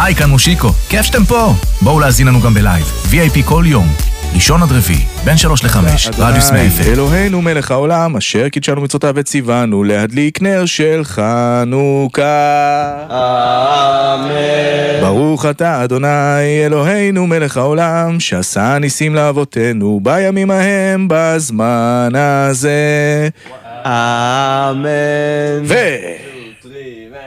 היי, כאן מושיקו, כיף שאתם פה. בואו להזין לנו גם בלייב, VIP כל יום, ראשון עד רביעי, בין 3 ל-5, רדיוס 100 FM. אלוהינו מלך העולם, אשר קידשנו מצוותיו וציוונו להדליק נר של חנוכה. אמן. ברוך אתה אדוני אלוהינו מלך העולם, שעשה ניסים לאבותינו בימים ההם בזמן הזה. אמן.